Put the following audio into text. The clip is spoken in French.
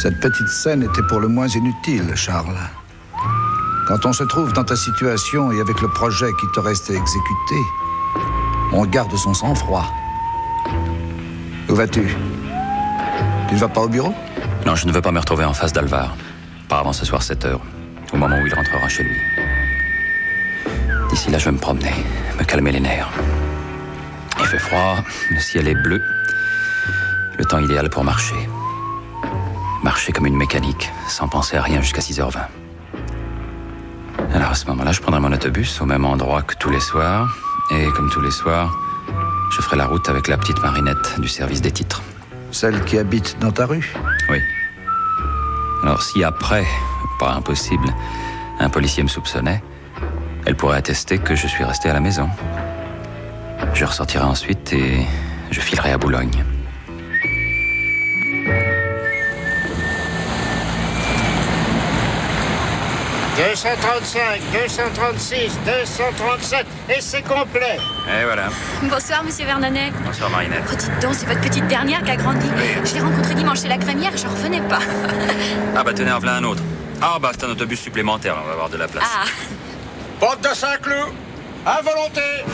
Cette petite scène était pour le moins inutile, Charles. Quand on se trouve dans ta situation et avec le projet qui te reste à exécuter, on garde son sang-froid. Où vas-tu? Tu ne vas pas au bureau? Non, je ne veux pas me retrouver en face d'Alvar. Pas avant ce soir 7h, au moment où il rentrera chez lui. D'ici là, je vais me promener, me calmer les nerfs. Il fait froid, le ciel est bleu. Le temps idéal pour marcher. Marcher comme une mécanique, sans penser à rien jusqu'à 6h20. Alors à ce moment-là, je prendrai mon autobus au même endroit que tous les soirs. Et comme tous les soirs, je ferai la route avec la petite Marinette du service des titres. Celle qui habite dans ta rue? Oui. Alors si après, pas impossible, un policier me soupçonnait, elle pourrait attester que je suis resté à la maison. Je ressortirai ensuite et je filerai à Boulogne. « 235, 236, 237, et c'est complet. » Et voilà. Bonsoir, monsieur Vernonet. Bonsoir, Marinette. Oh, dites donc, c'est votre petite dernière qui a grandi. Oui. Je l'ai rencontrée dimanche chez la crémière, j'en revenais pas. Ah bah tenez, en voilà un autre. Ah bah c'est un autobus supplémentaire, on va avoir de la place. Ah. Porte de Saint-Cloud, à volonté.